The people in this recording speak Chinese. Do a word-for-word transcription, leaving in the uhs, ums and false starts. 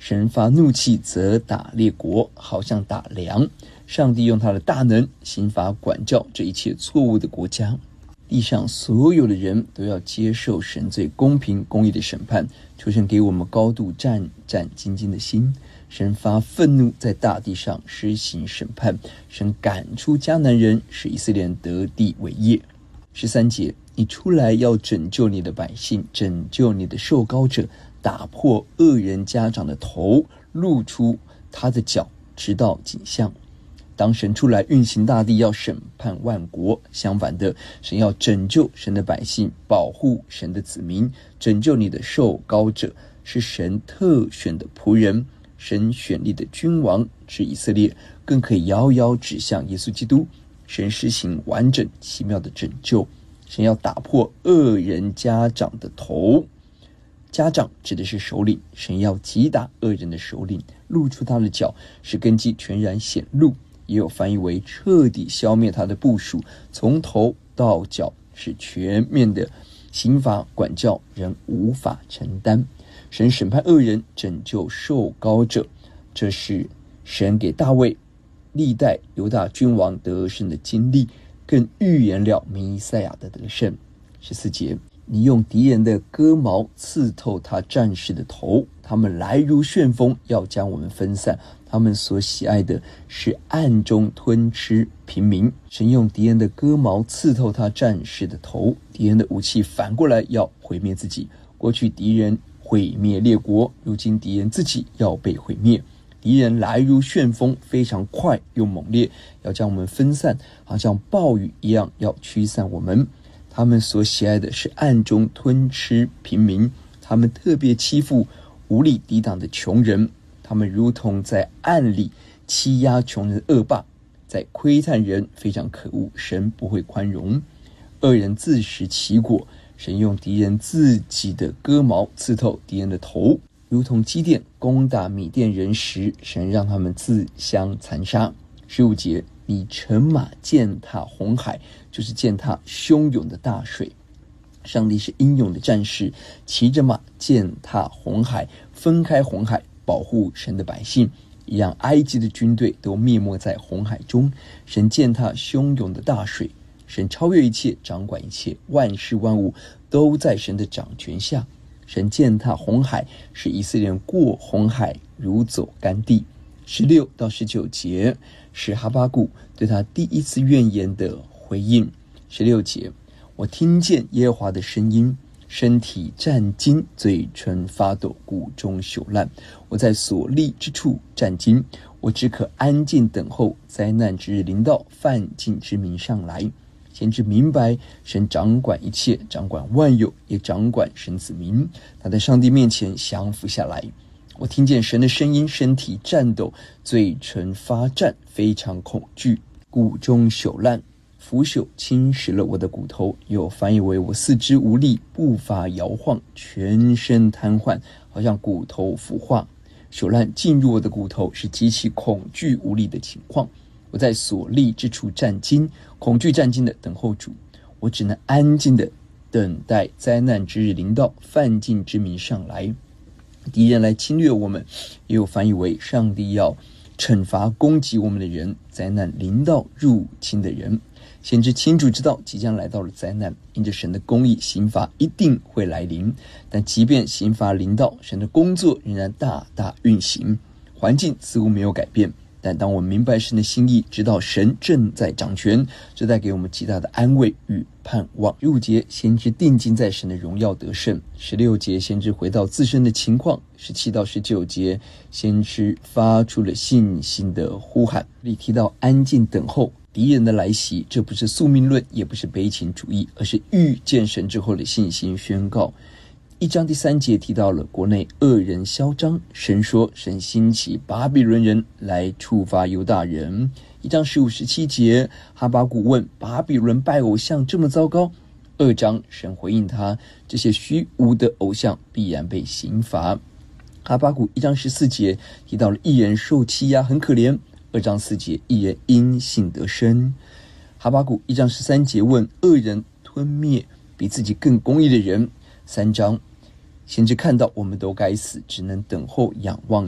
神发怒气则打列国，好像打粮。上帝用他的大能刑罚管教这一切错误的国家。地上所有的人都要接受神最公平公义的审判。求神给我们高度战战兢兢的心。神发愤怒在大地上施行审判，神赶出迦南人，使以色列人得地为业。十三节，你出来要拯救你的百姓，拯救你的受膏者，打破恶人家长的头，露出他的脚，直到颈项。当神出来运行大地，要审判万国。相反的，神要拯救神的百姓，保护神的子民。拯救你的受膏者是神特选的仆人，神选立的君王是以色列，更可以遥遥指向耶稣基督。神施行完整奇妙的拯救。神要打破恶人家长的头，家长指的是首领，神要击打恶人的首领，露出他的脚，使根基全然显露。也有翻译为彻底消灭他的部属，从头到脚，是全面的刑罚管教，人无法承担。神审判恶人，拯救受膏者，这是神给大卫历代犹大君王得胜的经历，更预言了弥赛亚的得胜。十四节，你用敌人的戈矛刺透他战士的头，他们来如旋风，要将我们分散。他们所喜爱的是暗中吞吃平民。神用敌人的戈矛刺透他战士的头，敌人的武器反过来要毁灭自己。过去敌人毁灭列国，如今敌人自己要被毁灭。敌人来如旋风，非常快又猛烈，要将我们分散，好像暴雨一样要驱散我们。他们所喜爱的是暗中吞吃平民，他们特别欺负无力抵挡的穷人。他们如同在暗里欺压穷人的恶霸，在窥探人，非常可恶，神不会宽容。恶人自食其果，神用敌人自己的戈矛刺透敌人的头，如同基甸攻打米甸人时，神让他们自相残杀。十五节，你乘马践踏红海，就是践踏汹涌的大水。上帝是英勇的战士，骑着马践踏红海，分开红海，保护神的百姓，也让埃及的军队都灭没在红海中。神践踏汹涌的大水，神超越一切，掌管一切，万事万物都在神的掌权下。神践踏红海，使以色列人过红海如走干地。十六到十九节是哈巴谷对他第一次怨言的回应。十六节，我听见耶和华的声音，身体战惊，嘴唇发抖，骨中朽烂。我在所立之处战惊，我只可安静等候灾难之日临到，犯禁之民上来。先知明白神掌管一切，掌管万有，也掌管神子民。他在上帝面前降服下来。我听见神的声音，身体颤抖，嘴唇发颤，非常恐惧，骨中朽烂。腐朽侵蚀了我的骨头，又翻译为我四肢无力，步伐摇晃，全身瘫痪，好像骨头腐化。朽烂进入我的骨头，是极其恐惧无力的情况。我在所立之处战惊，恐惧战惊的等候主。我只能安静的等待灾难之日临到，犯禁之民上来。敌人来侵略我们，也有翻译为上帝要惩罚攻击我们的人，灾难临到入侵的人。先知清楚知道即将来到了灾难，因着神的公义，刑罚一定会来临。但即便刑罚临到，神的工作仍然大大运行。环境似乎没有改变，但当我们明白神的心意，知道神正在掌权，这带给我们极大的安慰与盼望。十五节，先知定睛在神的荣耀得胜。十六节，先知回到自身的情况。十七到十九节，先知发出了信心的呼喊。这里提到安静等候敌人的来袭，这不是宿命论，也不是悲情主义，而是遇见神之后的信心宣告。一章第三节提到了国内恶人嚣张，神说神兴起巴比伦人来处罚犹大人。一章十五、十七节，哈巴谷问巴比伦拜偶像这么糟糕。二章神回应他，这些虚无的偶像必然被刑罚。哈巴谷一章十四节提到了义人受欺压很可怜。二章四节，义人因信得生。哈巴谷一章十三节问恶人吞灭比自己更公义的人。三章，先知看到我们都该死，只能等候仰望